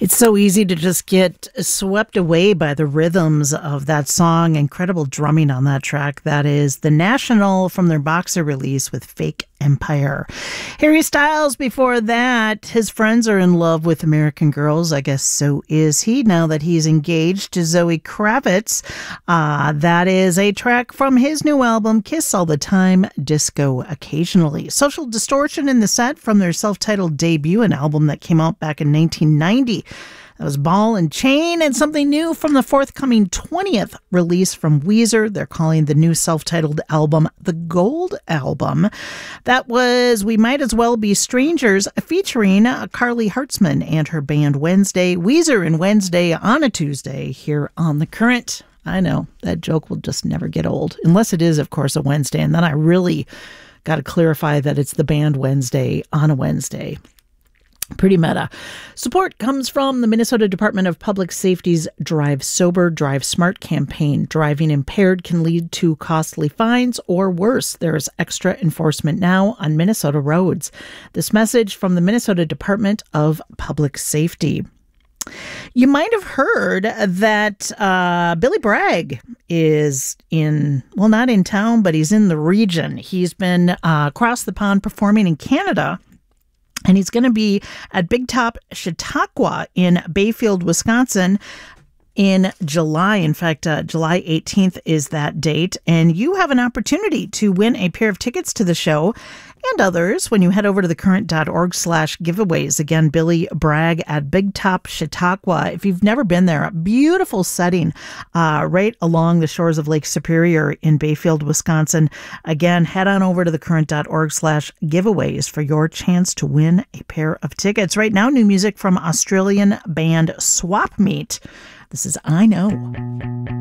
It's so easy to just get swept away by the rhythms of that song. Incredible drumming on that track. That is The National from their Boxer release with Fake Empire. Harry Styles before that. His friends are in love with American Girls. I guess so is he now that he's engaged to Zoe Kravitz. That is a track from his new album, Kiss All the Time, Disco Occasionally. Social Distortion in the set from their self-titled debut, an album that came out back in 1990. That was Ball and Chain, and something new from the forthcoming 20th release from Weezer. They're calling the new self-titled album The Gold Album. That was We Might As Well Be Strangers, featuring Carly Hartzman and her band Wednesday. Weezer and Wednesday on a Tuesday here on The Current. I know, that joke will just never get old, unless it is, of course, a Wednesday, and then I really got to clarify that it's the band Wednesday on a Wednesday. Pretty meta. Support comes from the Minnesota Department of Public Safety's Drive Sober, Drive Smart campaign. Driving impaired can lead to costly fines or worse. There is extra enforcement now on Minnesota roads. This message from the Minnesota Department of Public Safety. You might have heard that Billy Bragg is not in town, but he's in the region. He's been across the pond performing in Canada. And he's going to be at Big Top Chautauqua in Bayfield, Wisconsin in July. In fact, July 18th is that date. And you have an opportunity to win a pair of tickets to the show and others when you head over to thecurrent.org/giveaways. Again, Billy Bragg at Big Top Chautauqua. If you've never been there, a beautiful setting right along the shores of Lake Superior in Bayfield, Wisconsin. Again, head on over to thecurrent.org/giveaways for your chance to win a pair of tickets. Right now, new music from Australian band Swap Meet. This is I Know.